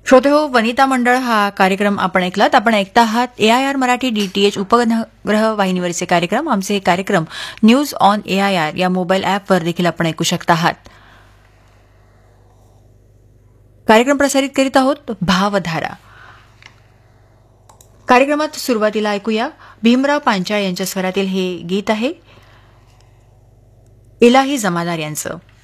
श्रोते हो, वनिता मंडळ हा कार्यक्रम आपण ऐकलात. आपण ऐकता आहात AIR मराठी DTH उपग्रह वाहिनीवरचे कार्यक्रम. आमचे हे कार्यक्रम न्यूज ऑन AIR या मोबाईल ॲपवर देखील आपण ऐकू शकता आहात. कार्यक्रम प्रसारित करीत आहोत भावधारा. कार्यक्रमात सुरुवातीला ऐकूया भीमराव पांचाळ यांच्या स्वरातील हे गीत आहे इलाही जमादार यांचं.